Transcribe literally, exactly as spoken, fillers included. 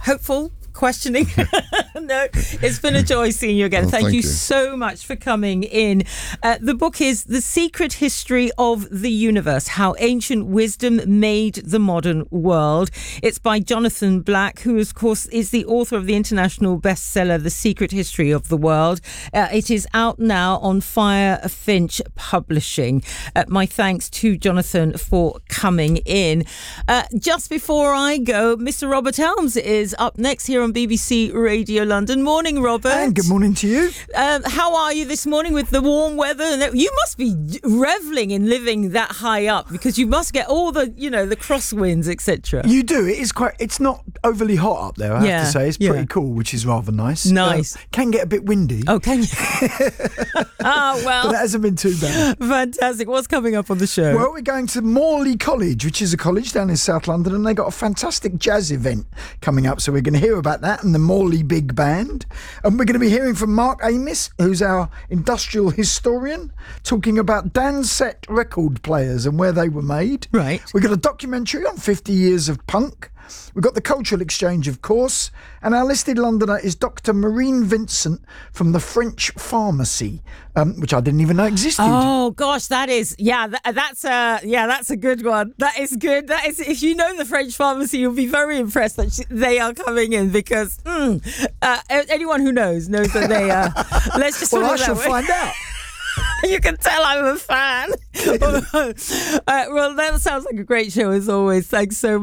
hopeful, questioning. No, it's been a joy seeing you again. Well, thank, thank you, you so much for coming in. Uh, the book is The Secret History of the Universe, How Ancient Wisdom Made the Modern World. It's by Jonathan Black, who, of course, is the author of the international bestseller, The Secret History of the World. Uh, it is out now on Fire Finch Publishing. Uh, my thanks to Jonathan for coming in. Uh, just before I go, Mister Robert Helms is up next here on B B C Radio London. Morning, Robert. And good morning to you. Um, how are you this morning with the warm weather? And you must be reveling in living that high up, because you must get all the, you know, the crosswinds, et cetera. You do. It is quite. It's not overly hot up there, I Yeah, have to say. It's yeah. pretty cool, which is rather nice. Nice. Um, can get a bit windy. Oh, can you? Ah, But well, that hasn't been too bad. fantastic. What's coming up on the show? Well, we're going to Morley College, which is a college down in South London, and they got a fantastic jazz event coming up. So we're going to hear about that and the Morley Big Band. And we're going to be hearing from Mark Amis, who's our industrial historian, talking about Dansette record players and where they were made. Right. We've got a documentary on fifty years of punk. We've got the cultural exchange, of course, and our listed Londoner is Doctor Maureen Vincent from the French Pharmacy, um, which I didn't even know existed. Oh gosh, that is yeah. That, that's a yeah. That's a good one. That is good. That is. If you know the French Pharmacy, you'll be very impressed that she, they are coming in, because mm, uh, anyone who knows knows that they are. Let's just Well, put I it that shall way. find out. You can tell I'm a fan. uh, well, that sounds like a great show as always. Thanks so much.